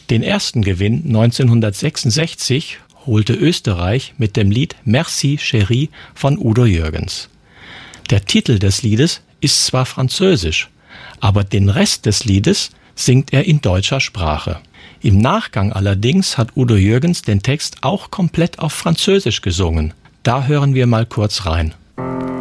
Den ersten Gewinn 1966 holte Österreich mit dem Lied Merci Chérie von Udo Jürgens. Der Titel des Liedes ist zwar französisch, aber den Rest des Liedes singt er in deutscher Sprache. Im Nachgang allerdings hat Udo Jürgens den Text auch komplett auf Französisch gesungen. Da hören wir mal kurz rein.